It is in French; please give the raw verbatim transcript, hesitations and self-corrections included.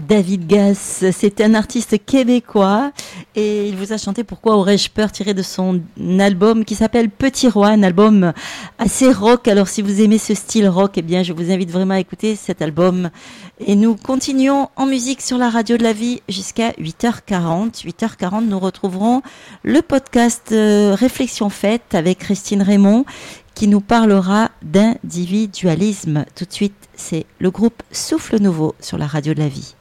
David Gass, c'est un artiste québécois et il vous a chanté Pourquoi aurais-je peur, tiré de son album qui s'appelle Petit Roi, un album assez rock. Alors si vous aimez ce style rock, eh bien je vous invite vraiment à écouter cet album. Et nous continuons en musique sur la radio de la vie jusqu'à huit heures quarante. huit heures quarante, nous retrouverons le podcast euh, Réflexion faite avec Christine Raymond qui nous parlera d'individualisme. Tout de suite, c'est le groupe Souffle Nouveau sur la radio de la vie.